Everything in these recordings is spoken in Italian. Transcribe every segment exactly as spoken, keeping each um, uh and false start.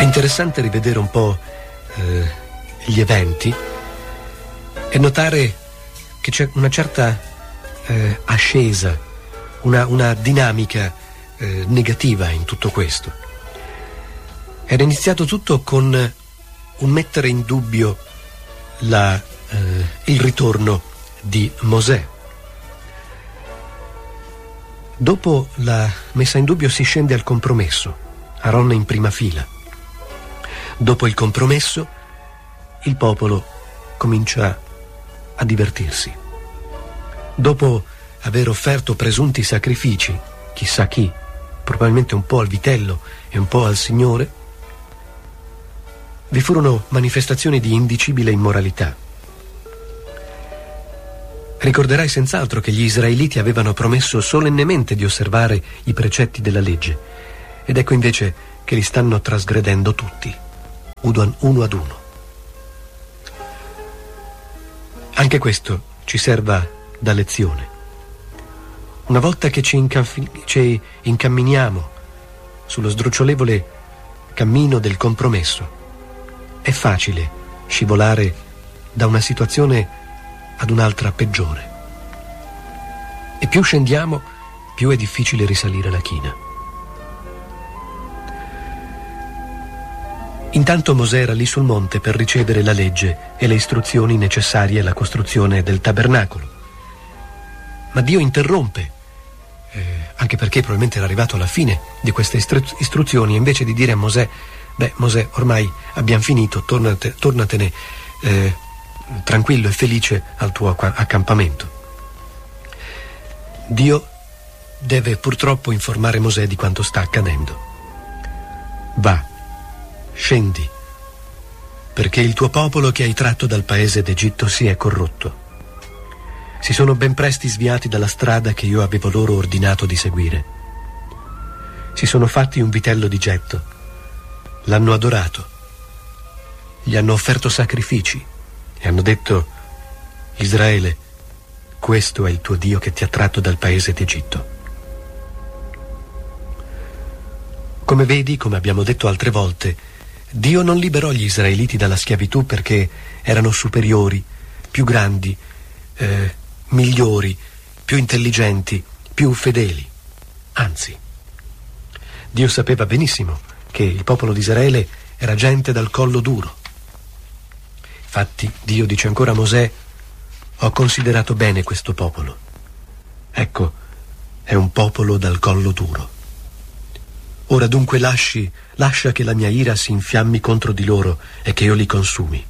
È interessante rivedere un po' eh, gli eventi e notare che c'è una certa eh, ascesa, una, una dinamica eh, negativa in tutto questo. Era iniziato tutto con un mettere in dubbio la, eh, il ritorno di Mosè. Dopo la messa in dubbio si scende al compromesso, Aaron in prima fila. Dopo il compromesso, il popolo comincia a divertirsi. Dopo aver offerto presunti sacrifici, chissà chi, probabilmente un po' al vitello e un po' al Signore, vi furono manifestazioni di indicibile immoralità. Ricorderai senz'altro che gli israeliti avevano promesso solennemente di osservare i precetti della legge, ed ecco invece che li stanno trasgredendo tutti, uno ad uno. Anche questo ci serva da lezione. Una volta che ci, incanf- ci incamminiamo sullo sdrucciolevole cammino del compromesso, è facile scivolare da una situazione ad un'altra peggiore. E più scendiamo, più è difficile risalire la china. Intanto Mosè era lì sul monte per ricevere la legge e le istruzioni necessarie alla costruzione del tabernacolo. Ma Dio interrompe, eh, anche perché probabilmente era arrivato alla fine di queste istru- istruzioni, e invece di dire a Mosè: beh, Mosè, ormai abbiamo finito, tornate, tornatene eh, tranquillo e felice al tuo accampamento. Dio deve purtroppo informare Mosè di quanto sta accadendo. Va, scendi, perché il tuo popolo che hai tratto dal paese d'Egitto si è corrotto. Si sono ben presti sviati dalla strada che io avevo loro ordinato di seguire. Si sono fatti un vitello di getto, l'hanno adorato, gli hanno offerto sacrifici e hanno detto: Israele, questo è il tuo Dio che ti ha tratto dal paese d'Egitto. Come vedi, come abbiamo detto altre volte, Dio non liberò gli israeliti dalla schiavitù perché erano superiori, più grandi, eh, migliori, più intelligenti, più fedeli. Anzi, Dio sapeva benissimo che il popolo di Israele era gente dal collo duro. Infatti Dio dice ancora a Mosè: ho considerato bene questo popolo. Ecco, è un popolo dal collo duro. Ora dunque lasci, lascia che la mia ira si infiammi contro di loro e che io li consumi.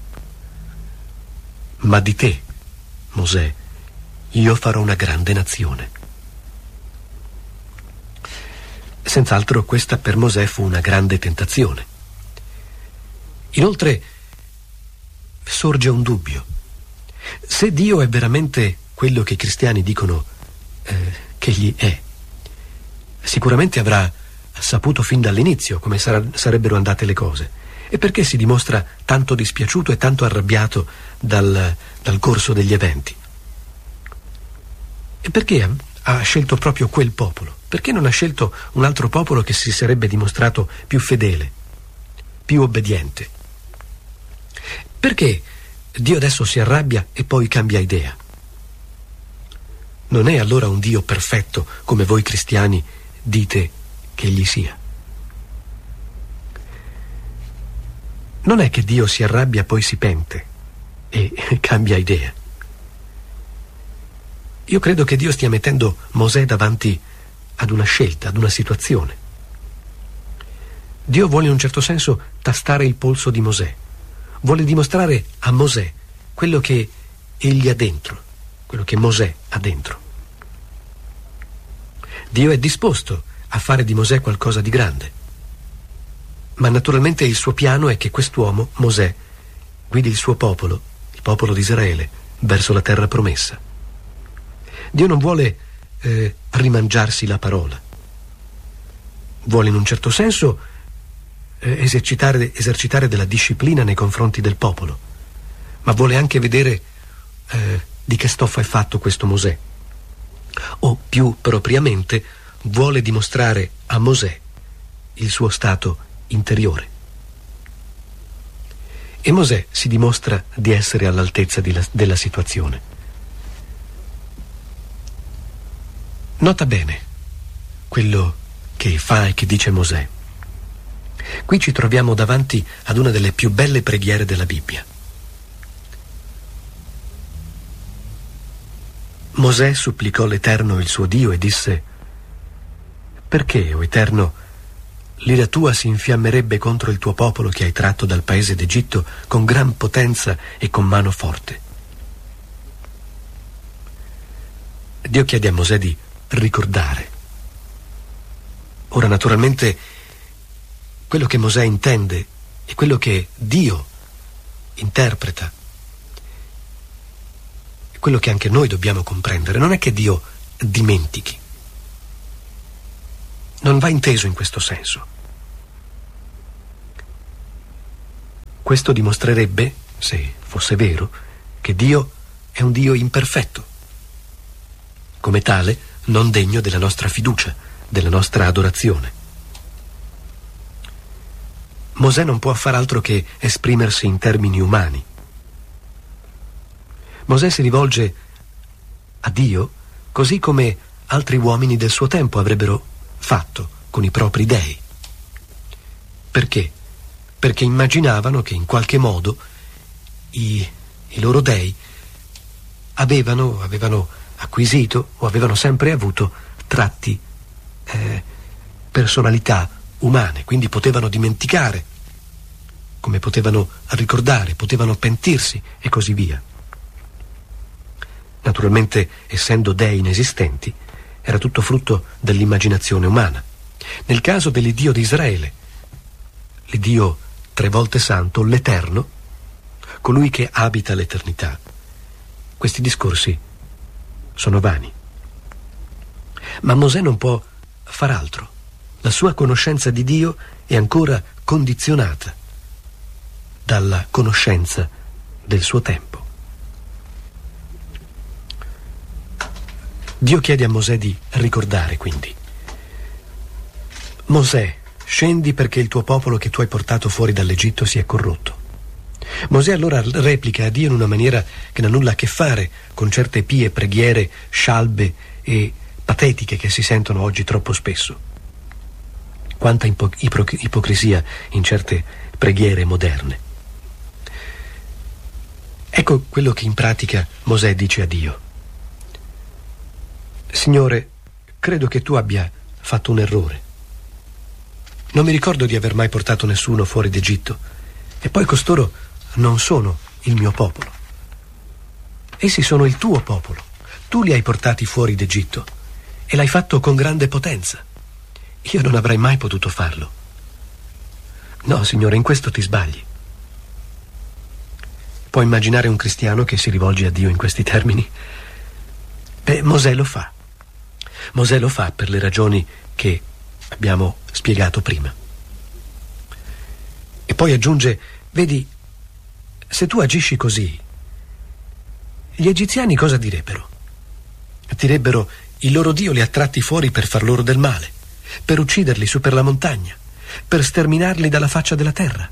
Ma di te, Mosè, io farò una grande nazione. Senz'altro questa per Mosè fu una grande tentazione. Inoltre sorge un dubbio. Se Dio è veramente quello che i cristiani dicono eh, che egli è, sicuramente avrà saputo fin dall'inizio come sar- sarebbero andate le cose. E perché si dimostra tanto dispiaciuto e tanto arrabbiato dal, dal corso degli eventi? E perché ha, ha scelto proprio quel popolo? Perché non ha scelto un altro popolo che si sarebbe dimostrato più fedele, più obbediente? Perché Dio adesso si arrabbia e poi cambia idea? Non è allora un Dio perfetto come voi cristiani dite che egli sia? Non è che Dio si arrabbia poi si pente e cambia idea. Io credo che Dio stia mettendo Mosè davanti ad una scelta, ad una situazione. Dio vuole in un certo senso tastare il polso di Mosè, vuole dimostrare a Mosè quello che egli ha dentro, quello che Mosè ha dentro. Dio è disposto a fare di Mosè qualcosa di grande, ma naturalmente il suo piano è che quest'uomo, Mosè, guidi il suo popolo, il popolo di Israele, verso la terra promessa. Dio non vuole eh, rimangiarsi la parola, vuole in un certo senso eh, esercitare, esercitare della disciplina nei confronti del popolo, ma vuole anche vedere eh, di che stoffa è fatto questo Mosè, o più propriamente vuole dimostrare a Mosè il suo stato interiore. E Mosè si dimostra di essere all'altezza di la, della situazione. Nota bene quello che fa e che dice Mosè. Qui ci troviamo davanti ad una delle più belle preghiere della Bibbia. Mosè supplicò l'Eterno, il suo Dio, e disse: perché, o Eterno, l'ira tua si infiammerebbe contro il tuo popolo che hai tratto dal paese d'Egitto con gran potenza e con mano forte? Dio chiede a Mosè di ricordare. Ora, naturalmente, quello che Mosè intende e quello che Dio interpreta, quello che anche noi dobbiamo comprendere, non è che Dio dimentichi. Non va inteso in questo senso. Questo dimostrerebbe, se fosse vero, che Dio è un Dio imperfetto, come tale non degno della nostra fiducia, della nostra adorazione. Mosè non può far altro che esprimersi in termini umani. Mosè si rivolge a Dio così come altri uomini del suo tempo avrebbero fatto con i propri dei. Perché? Perché immaginavano che in qualche modo i, i loro dei avevano, avevano acquisito o avevano sempre avuto tratti, eh, personalità umane, quindi potevano dimenticare, come potevano ricordare, potevano pentirsi e così via. Naturalmente, essendo dei inesistenti, era tutto frutto dell'immaginazione umana. Nel caso dell'Iddio di Israele, l'Iddio tre volte santo, l'Eterno, colui che abita l'eternità, questi discorsi sono vani. Ma Mosè non può far altro. La sua conoscenza di Dio è ancora condizionata dalla conoscenza del suo tempo. Dio chiede a Mosè di ricordare, quindi: Mosè, scendi perché il tuo popolo che tu hai portato fuori dall'Egitto si è corrotto. Mosè allora replica a Dio in una maniera che non ha nulla a che fare con certe pie preghiere scialbe e patetiche che si sentono oggi troppo spesso. Quanta ipo- ipo- ipocrisia in certe preghiere moderne. Ecco quello che in pratica Mosè dice a Dio: Signore, credo che tu abbia fatto un errore. Non mi ricordo di aver mai portato nessuno fuori d'Egitto, e poi costoro non sono il mio popolo. Essi sono il tuo popolo. Tu li hai portati fuori d'Egitto e l'hai fatto con grande potenza. Io non avrei mai potuto farlo. No, Signore, in questo ti sbagli. Puoi immaginare un cristiano che si rivolge a Dio in questi termini? Beh, Mosè lo fa. Mosè lo fa per le ragioni che abbiamo spiegato prima. E poi aggiunge: vedi, se tu agisci così, gli egiziani cosa direbbero? Direbbero: il loro Dio li ha tratti fuori per far loro del male, per ucciderli su per la montagna, per sterminarli dalla faccia della terra.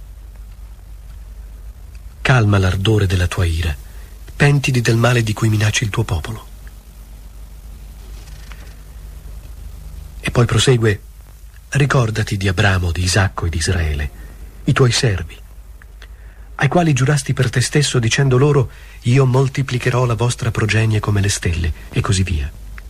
Calma l'ardore della tua ira, pentiti del male di cui minacci il tuo popolo. E poi prosegue: ricordati di Abramo, di Isacco e di Israele, i tuoi servi, ai quali giurasti per te stesso dicendo loro: io moltiplicherò la vostra progenie come le stelle, e così via.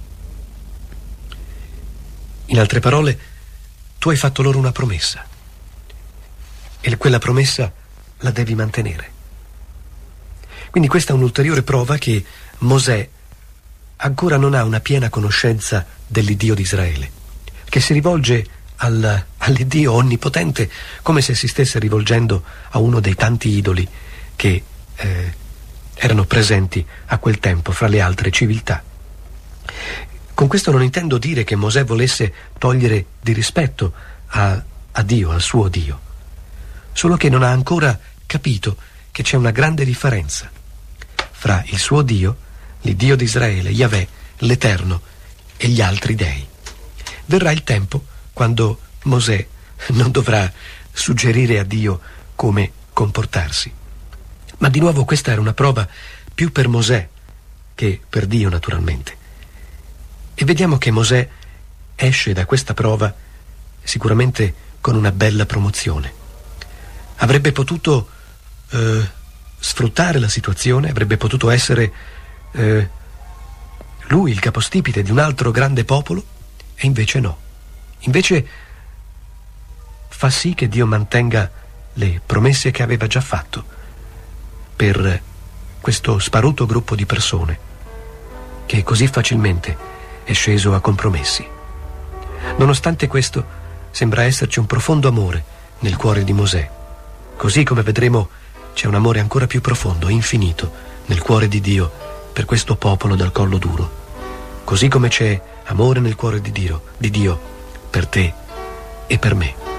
In altre parole, tu hai fatto loro una promessa e quella promessa la devi mantenere. Quindi questa è un'ulteriore prova che Mosè ancora non ha una piena conoscenza dell'Iddio di Israele, che si rivolge al, all'Iddio onnipotente come se si stesse rivolgendo a uno dei tanti idoli che eh, erano presenti a quel tempo fra le altre civiltà. Con questo non intendo dire che Mosè volesse togliere di rispetto a, a Dio, al suo Dio, solo che non ha ancora capito che c'è una grande differenza fra il suo Dio, l'Iddio di Israele, Yahweh, l'Eterno, e gli altri dei. Verrà il tempo quando Mosè non dovrà suggerire a Dio come comportarsi. Ma di nuovo questa era una prova più per Mosè che per Dio, naturalmente. E vediamo che Mosè esce da questa prova sicuramente con una bella promozione. Avrebbe potuto eh, sfruttare la situazione, avrebbe potuto essere eh, lui il capostipite di un altro grande popolo, e invece no. Invece fa sì che Dio mantenga le promesse che aveva già fatto per questo sparuto gruppo di persone che così facilmente è sceso a compromessi. Nonostante questo, sembra esserci un profondo amore nel cuore di Mosè. Così come vedremo, c'è un amore ancora più profondo, infinito, nel cuore di Dio per questo popolo dal collo duro. Così come c'è amore nel cuore di Dio, di Dio per te e per me.